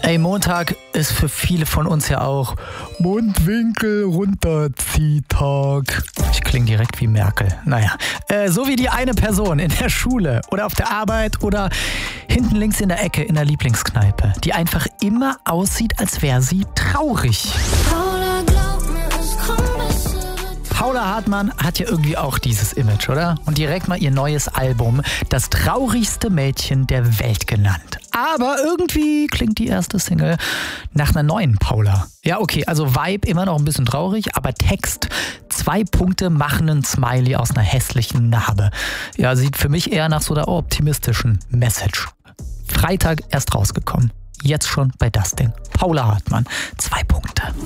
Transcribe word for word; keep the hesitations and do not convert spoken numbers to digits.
Ey, Montag ist für viele von uns ja auch Mundwinkel runterzieh-Tag. Ich klinge direkt wie Merkel. Naja, äh, so wie die eine Person in der Schule oder auf der Arbeit oder hinten links in der Ecke in der Lieblingskneipe, die einfach immer aussieht, als wäre sie traurig. Paula Hartmann hat ja irgendwie auch dieses Image, oder? Und direkt mal ihr neues Album, das traurigste Mädchen der Welt genannt. Aber irgendwie klingt die erste Single nach einer neuen Paula. Ja, okay, also Vibe immer noch ein bisschen traurig, aber Text, zwei Punkte machen einen Smiley aus einer hässlichen Narbe. Ja, sieht für mich eher nach so einer optimistischen Message. Freitag erst rausgekommen. Jetzt schon bei das Ding. Paula Hartmann, zwei Punkte.